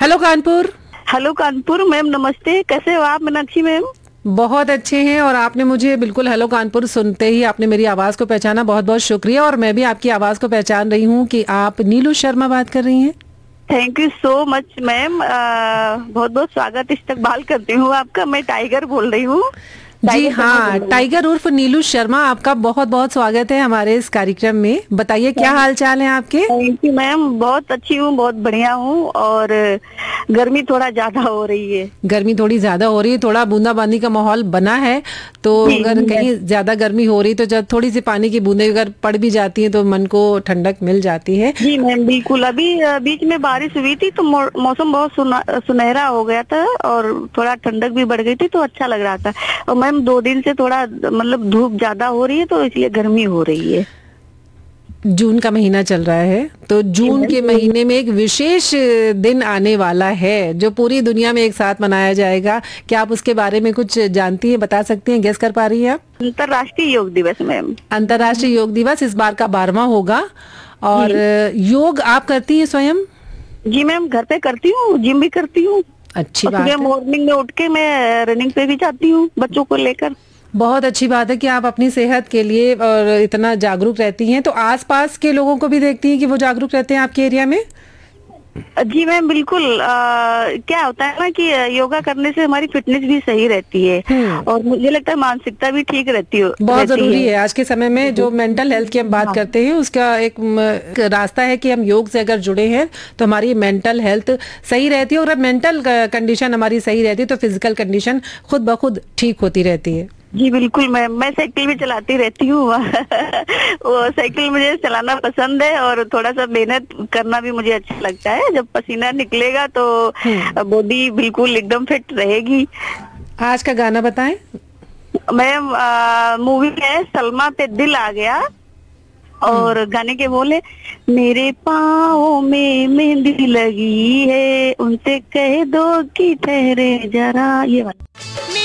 Hello Kanpur. Hello Kanpur ma'am, नमस्ते। कैसे हो आप मीनाक्षी मैम? बहुत अच्छे हैं। और आपने मुझे बिल्कुल हेलो कानपुर सुनते ही आपने मेरी आवाज को पहचाना, बहुत बहुत शुक्रिया। और मैं भी आपकी आवाज को पहचान रही हूँ कि आप नीलू शर्मा बात कर रही हैं। Thank you so much ma'am. बहुत बहुत स्वागत, इस्तकबाल करती हूँ आपका। मैं टाइगर बोल रही हूँ। जी हाँ, टाइगर उर्फ नीलू शर्मा, आपका बहुत बहुत स्वागत है हमारे इस कार्यक्रम में। बताइए क्या हाल चाल है आपके? थैंक यू मैम, बहुत अच्छी हूँ, बहुत बढ़िया हूँ। और गर्मी थोड़ा ज्यादा हो रही है। गर्मी थोड़ी ज्यादा हो रही है, थोड़ा बूंदाबांदी का माहौल बना है। तो अगर कहीं ज्यादा गर्मी हो रही तो जब थोड़ी सी पानी की बूंदें अगर पड़ भी जाती हैं तो मन को ठंडक मिल जाती है। जी मैम बिल्कुल। अभी बीच में बारिश हुई थी तो मौसम बहुत सुनहरा हो गया था और थोड़ा ठंडक भी बढ़ गई थी, तो अच्छा लग रहा था। और मैम 2 दिन से थोड़ा मतलब धूप ज्यादा हो रही है, तो इसलिए गर्मी हो रही है। जून का महीना चल रहा है, तो जून के महीने में एक विशेष दिन आने वाला है जो पूरी दुनिया में एक साथ मनाया जाएगा। क्या आप उसके बारे में कुछ जानती हैं, बता सकती हैं, गेस कर पा रही हैं आप? अंतर्राष्ट्रीय योग दिवस मैम। अंतर्राष्ट्रीय योग दिवस इस बार का 12वां होगा। और योग आप करती हैं स्वयं? जी मैम, घर पे करती हूँ, जिम भी करती हूँ। अच्छी बात सुबह है। मॉर्निंग में उठ के मैं रनिंग पे भी जाती हूँ बच्चों को लेकर। बहुत अच्छी बात है कि आप अपनी सेहत के लिए और इतना जागरूक रहती हैं। तो आसपास के लोगों को भी देखती हैं कि वो जागरूक रहते हैं आपके एरिया में? जी मैम बिल्कुल। क्या होता है ना कि योगा करने से हमारी फिटनेस भी सही रहती है और मुझे लगता है मानसिकता भी ठीक रहती है। बहुत जरूरी है आज के समय में। जो मेंटल हेल्थ की हम बात करते हैं उसका एक रास्ता है कि हम योग से अगर जुड़े हैं तो हमारी मेंटल हेल्थ सही रहती है। और मेंटल कंडीशन हमारी सही रहती है तो फिजिकल कंडीशन खुद ब खुद ठीक होती रहती है। जी बिल्कुल मैम। मैं साइकिल भी चलाती रहती हूँ। वो साइकिल मुझे चलाना पसंद है और थोड़ा सा मेहनत करना भी मुझे अच्छा लगता है। जब पसीना निकलेगा तो बॉडी बिल्कुल एकदम फिट रहेगी। आज का गाना बताएं मैम। मूवी है सलमा पे दिल आ गया और गाने के बोले, मेरे पाँव में मेहंदी लगी है, उनसे कह दो कि ठहरे जरा। ये वाला